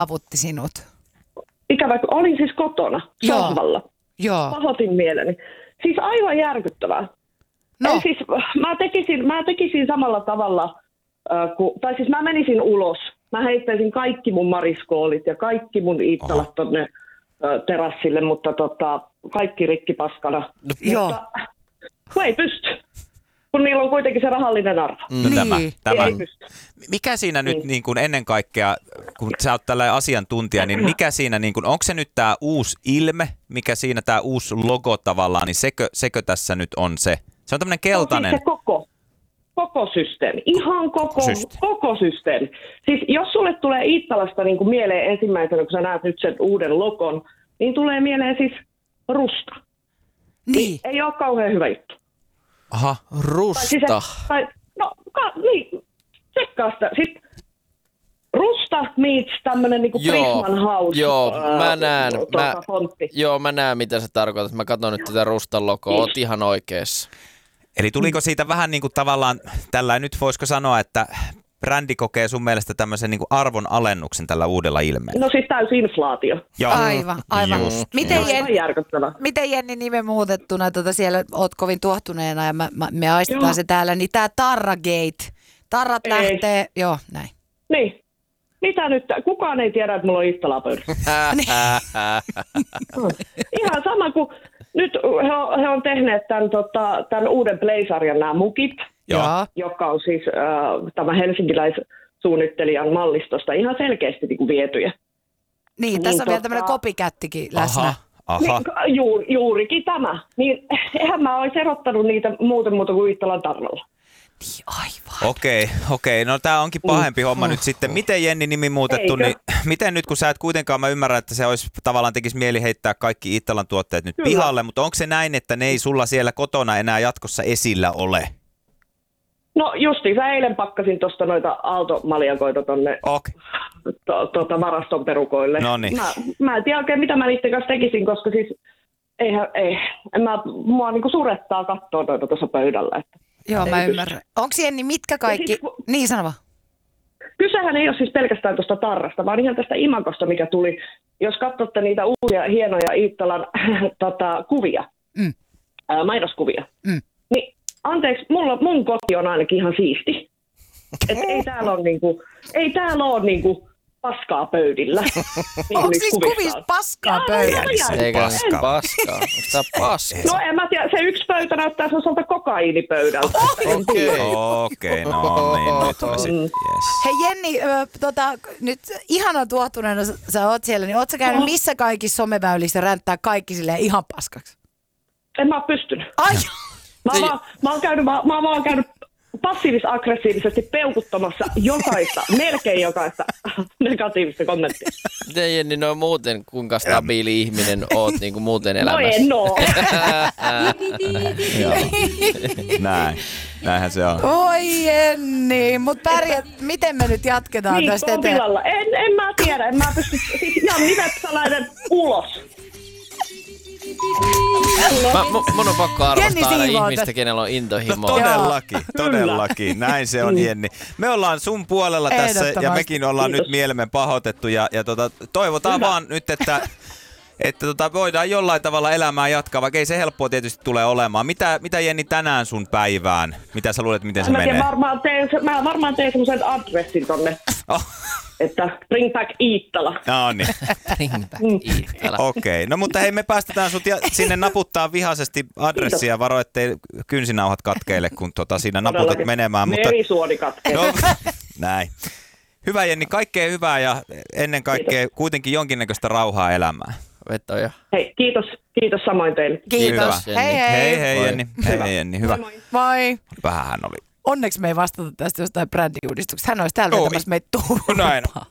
avutti sinut? Ikävä, olin siis kotona, sohvalla. Joo. Pahoitin mieleni. Siis aivan järkyttävää. No. Siis, mä tekisin samalla tavalla, tai siis mä menisin ulos. Mä heittäisin kaikki mun mariskoolit ja kaikki mun iittalat tonne terassille, mutta kaikki rikki paskana. Joo. Mutta kun ei pysty, kun niillä on kuitenkin se rahallinen arvo. No tämä. Ei pysty. Mikä siinä nyt niin kuin ennen kaikkea, kun sä oot tällainen asiantuntija, niin mikä siinä, niin kuin, onko se nyt tämä uusi ilme, mikä siinä tämä uusi logo tavallaan, niin sekö tässä nyt on se? Se on tämmöinen keltainen. No, siis se koko systeemi. Ihan koko systeemi. Siis jos sulle tulee Iittalasta niin kuin mieleen ensimmäisenä, kun sä näet nyt sen uuden logon, niin tulee mieleen siis rusta. Niin. Ei ole kauhean hyvä juttu. Aha, rusta. Niin, tsekkaa sitä. Sitten rusta meets tämmönen niinku Prisman House. Joo, mä näen. Fontti. Joo, mä näen mitä se tarkoittaa. Mä katson nyt tätä rustan logoa. Oot ihan oikeassa. Eli tuliko siitä vähän niin kuin tavallaan, tällä nyt voisiko sanoa, että brändi kokee sun mielestä tämmöisen niin kuin arvon alennuksen tällä uudella ilmeellä? No siis täysi inflaatio. Joo. Aivan. Miten Jenni nimen muutettuna, siellä oot kovin tuohtuneena ja me aistetaan se täällä, niin tää Tarragate, tarrat lähtee, joo näin. Niin. Mitä nyt? Kukaan ei tiedä, että mulla on Iittalaa pöydässä. Ihan sama kuin nyt he on tehneet tämän uuden Play-sarjan nämä mukit, joka on siis tämä helsinkiläissuunnittelijan mallistosta ihan selkeästi niin kuin vietyjä. Niin, tässä on vielä tämmöinen copycattikin läsnä. Aha. Niin, juurikin tämä. Niin, eihän mä olisi erottanut niitä muuten muuta kuin Iittalan tarralla. Niin, aivan. Okei. No tää onkin pahempi homma nyt sitten. Miten Jenni nimi muutettu, niin miten nyt kun sä et kuitenkaan, mä ymmärrän, että se olisi tavallaan tekisi mieli heittää kaikki Iittalan tuotteet nyt pihalle, mutta onko se näin, että ne ei sulla siellä kotona enää jatkossa esillä ole? No justiinsa eilen pakkasin tuosta noita aaltomaljakoita tonne varaston perukoille. Noniin. Mä en tiedä oikein mitä mä niiden kanssa tekisin, koska siis mua niinku surettaa katsoa noita tuossa pöydällä. Että joo, mä ymmärrän. Onko Jenni mitkä kaikki? Siis, niin sano vaan. Kysehän ei ole siis pelkästään tuosta tarrasta, vaan ihan tästä imagosta, mikä tuli. Jos katsotte niitä uusia hienoja Iittalan kuvia, mainoskuvia, niin anteeksi, mun koti on ainakin ihan siisti. Että ei täällä ole niinku paskaa pöydillä. Onko siis kuvissa paskaa pöydillä? Eikä paskaa. Onko tää paskaa? No en mä tiedä, se yksi pöytä näyttää sellaiselta kokaiinipöydältä. Okei, no niin, nyt mä sitten, yes. Hei Jenni, nyt ihana tuohtuneena sä oot siellä, niin oot sä käynyt missä kaikissa someväylissä ränttää kaikki silleen ihan paskaksi? En mä oo pystynyt. Ai! Mä oon vaan käynyt passiivis-aggressiivisesti peukuttamassa melkein jokaista negatiivista kommenttia. Miten Jenni, no muuten kuinka stabiili ihminen oot niin kuin muuten elämässä? No en oo. Näinhän se on. Oi Jenni, mutta miten me nyt jatketaan tästä eteen? En mä tiedä, en mä pysty. Siis Janni Vepsäläinen ulos. Mun on pakko arvostaa aina ihmistä, kenellä on intohimoa. Todellakin. Näin se on, Jenni. Me ollaan sun puolella tässä ja mekin ollaan nyt mielemme pahoitettu ja toivotaan vaan nyt, että voidaan jollain tavalla elämää jatkaa, vaikka ei se helppoa tietysti tule olemaan. Mitä Jenni tänään sun päivään? Mitä sä luulet, miten se menee? Mä varmaan teen semmoisen adressin tonne. Että bring back Iittala. No niin. Bring back Iittala. Okei. No mutta hei, me päästetään sut sinne naputtaa vihaisesti adressia. Varo, ettei kynsinauhat katkeile, kun siinä naputat menemään. Merisuoni katkeile. No, näin. Hyvä Jenni, kaikkea hyvää ja ennen kaikkea kuitenkin jonkinnäköistä rauhaa elämään. Vetoja. Hei, kiitos samoin teille. Kiitos. Hyvä. Hei Jenni. Hei Jenni, hyvä. Moi. Vähän hän oli. Onneksi me ei vastata tästä jostain brändiuudistuksesta. Hän olisi täällä vetämässä meitä tuurpaa. Näin.